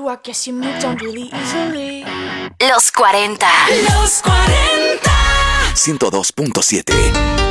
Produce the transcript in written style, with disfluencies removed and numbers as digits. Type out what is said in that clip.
you, I guess you moved on really easily. Los 40. Los 40. 102.7